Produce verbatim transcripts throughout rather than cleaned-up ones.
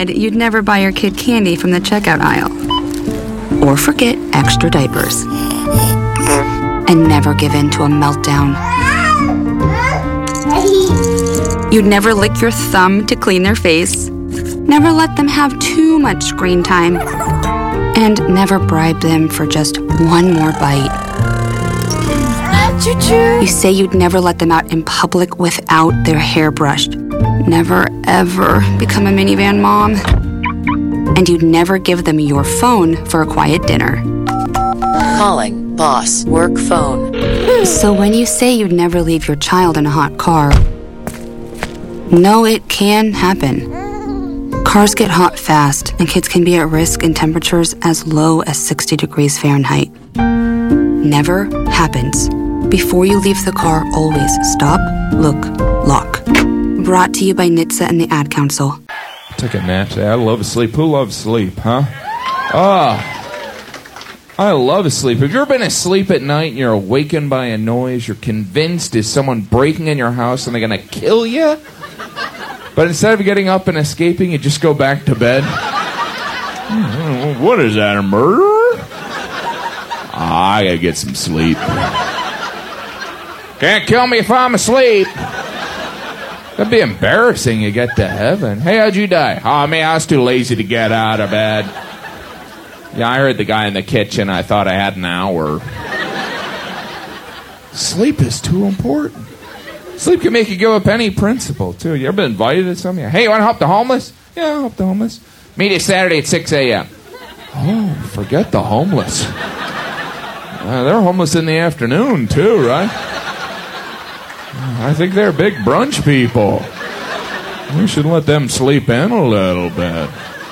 said you'd never buy your kid candy from the checkout aisle. Or forget extra diapers. And never give in to a meltdown. You'd never lick your thumb to clean their face. Never let them have too much screen time. And never bribe them for just one more bite. You say you'd never let them out in public without their hair brushed. Never, ever become a minivan mom. And you'd never give them your phone for a quiet dinner. Calling boss work phone. So when you say you'd never leave your child in a hot car, no, it can happen. Cars get hot fast, and kids can be at risk in temperatures as low as sixty degrees Fahrenheit. Never happens. Before you leave the car, always stop, look, lock. Brought to you by N H T S A and the Ad Council. Take a nap today. I love sleep. Who loves sleep, huh? Ah, I love sleep. Have you ever been asleep at night and you're awakened by a noise? You're convinced is someone breaking in your house and they're going to kill you? But instead of getting up and escaping, you just go back to bed. What is that, a murderer? Ah, I gotta get some sleep. Can't kill me if I'm asleep. That'd be embarrassing. You get to heaven. Hey, how'd you die? Oh, man, I was too lazy to get out of bed. Yeah, I heard the guy in the kitchen. I thought I had an hour. Sleep is too important. Sleep can make you give up any principle, too. You ever been invited to something? Hey, you want to help the homeless? Yeah, I'll help the homeless. Meet you Saturday at six a.m. Oh, forget the homeless. Uh, they're homeless in the afternoon, too, right? I think they're big brunch people. We should let them sleep in a little bit.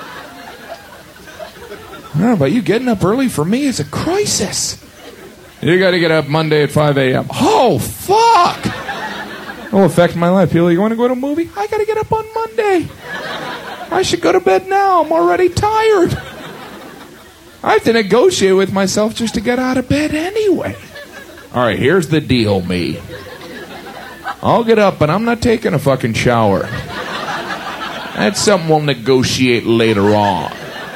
I don't know about you, getting up early for me is a crisis. You got to get up Monday at five a.m. Oh, fuck! It will affect my life. People, you want to go to a movie? I got to get up on Monday. I should go to bed now. I'm already tired. I have to negotiate with myself just to get out of bed anyway. All right, here's the deal, me. I'll get up, but I'm not taking a fucking shower. That's something we'll negotiate later on.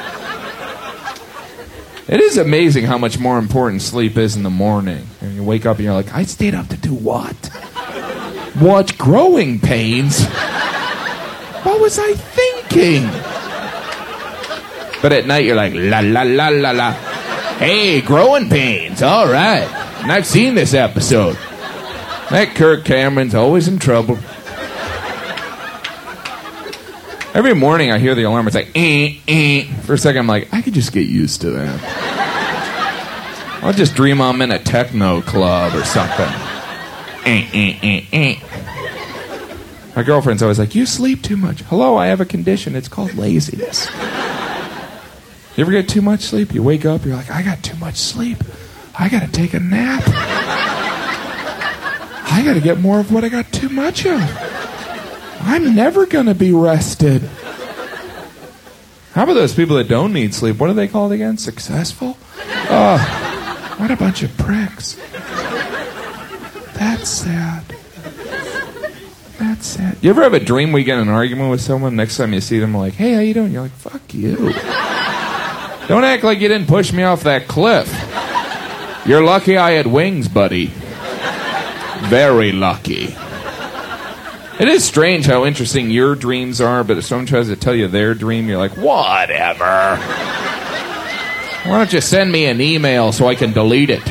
It is amazing how much more important sleep is in the morning. And you wake up and you're like, I stayed up to do what? Watch Growing Pains? What was I thinking? But at night you're like, la la la la la. Hey, Growing Pains, all right. And I've seen this episode. That Kirk Cameron's always in trouble. Every morning I hear the alarm. It's like, eh, eh. For a second I'm like, I could just get used to that. I'll just dream I'm in a techno club or something. Eh, eh, eh, eh. My girlfriend's always like, you sleep too much. Hello, I have a condition. It's called laziness. You ever get too much sleep? You wake up, you're like, I got too much sleep. I got to take a nap. I got to get more of what I got too much of. I'm never going to be rested. How about those people that don't need sleep? What are they called again? Successful? Oh, what a bunch of pricks. That's sad. That's sad. You ever have a dream where you get in an argument with someone? Next time you see them, like, hey, how you doing? You're like, fuck you. Don't act like you didn't push me off that cliff. You're lucky I had wings, buddy. Very lucky. It is strange how interesting your dreams are, but if someone tries to tell you their dream, you're like, whatever. Why don't you send me an email so I can delete it?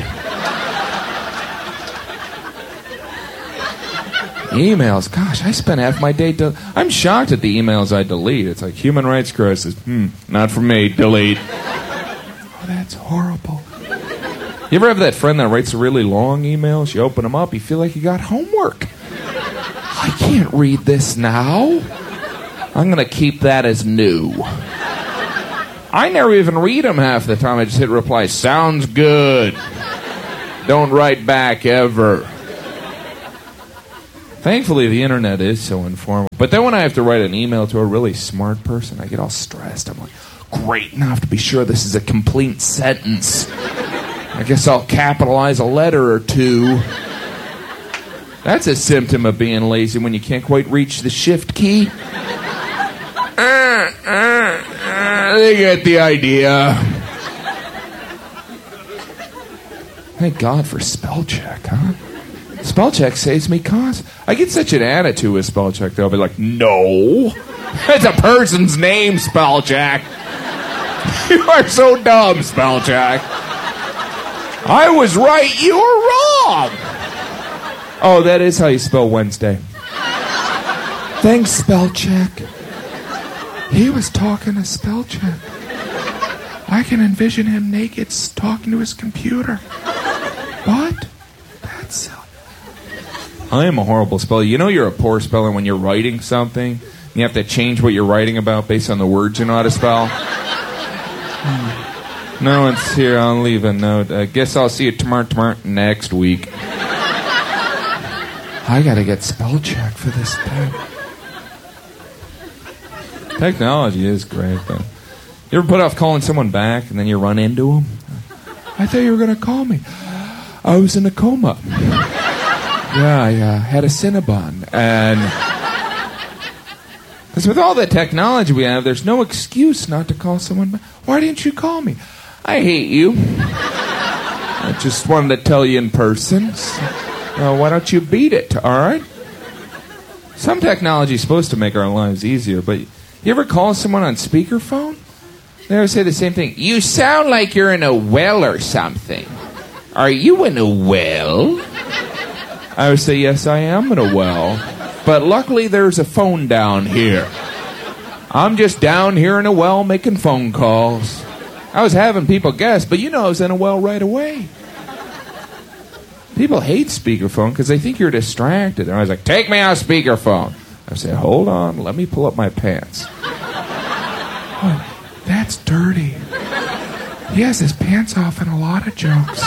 Emails, gosh, I spend half my day... Del- I'm shocked at the emails I delete. It's like, human rights crisis. Hmm, not for me. Delete. Oh, that's horrible. You ever have that friend that writes really long emails? You open them up, you feel like you got homework. I can't read this now. I'm going to keep that as new. I never even read them half the time. I just hit reply. Sounds good. Don't write back ever. Thankfully, the internet is so informal. But then when I have to write an email to a really smart person, I get all stressed. I'm like, great, now I have to be sure this is a complete sentence. I guess I'll capitalize a letter or two. That's a symptom of being lazy when you can't quite reach the shift key. uh, uh, uh, they get the idea. Thank God for spell check, huh? Spell check saves me cause. I get such an attitude with spell check, though. I'll be like, no. That's a person's name, spell check. You are so dumb, spell check. I was right, you were wrong. Oh, that is how you spell Wednesday. Thanks, spell check. He was talking to spell check. I can envision him naked talking to his computer. What? That's silly. I am a horrible speller. You know you're a poor speller when you're writing something. You have to change what you're writing about based on the words you know how to spell. Hmm. No one's here. I'll leave a note. I guess I'll see you tomorrow, tomorrow, next week. I gotta get spell check for this thing. Technology is great, though. You ever put off calling someone back and then you run into them? I thought you were gonna call me. I was in a coma. Yeah, I uh, had a Cinnabon. And because with all the technology we have, there's no excuse not to call someone back. Why didn't you call me? I hate you. I just wanted to tell you in person. Uh, why don't you beat it, all right? Some technology is supposed to make our lives easier, but you ever call someone on speakerphone? They always say the same thing. You sound like you're in a well or something. Are you in a well? I would say, yes, I am in a well. But luckily there's a phone down here. I'm just down here in a well making phone calls. I was having people guess, but you know I was in a well right away. People hate speakerphone because they think you're distracted. They're always like, take me off speakerphone. I say, hold on, let me pull up my pants. Oh, that's dirty. He has his pants off in a lot of jokes.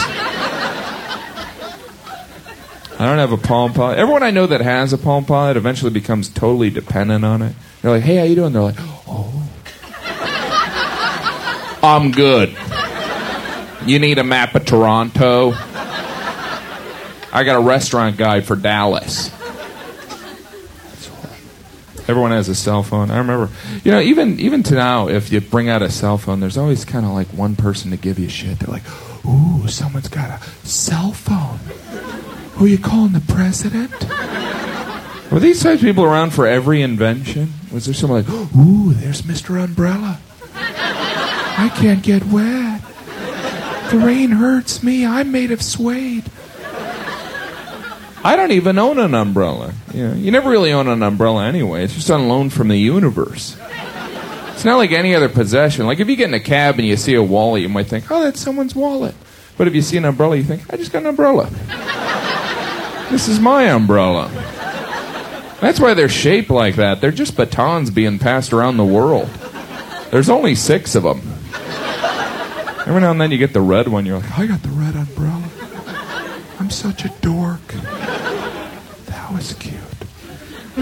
I don't have a Palm Pilot. Everyone I know that has a Palm Pilot eventually becomes totally dependent on it. They're like, hey, how you doing? They're like, oh. I'm good. You need a map of Toronto? I got a restaurant guide for Dallas. Everyone has a cell phone. I remember, you know, even even to now, if you bring out a cell phone, there's always kind of like one person to give you shit. They're like, ooh, someone's got a cell phone. Who are you calling, the president? Were these types of people around for every invention? Was there someone like, ooh, there's Mister Umbrella. I can't get wet. The rain hurts me. I'm made of suede. I don't even own an umbrella. You know, you never really own an umbrella anyway. It's just on loan from the universe. It's not like any other possession. Like if you get in a cab and you see a wallet, you might think, oh, that's someone's wallet. But if you see an umbrella, you think, I just got an umbrella. This is my umbrella. That's why they're shaped like that. They're just batons being passed around the world. There's only six of them. Every now and then you get the red one. You're like, I got the red umbrella. I'm such a dork. That was cute.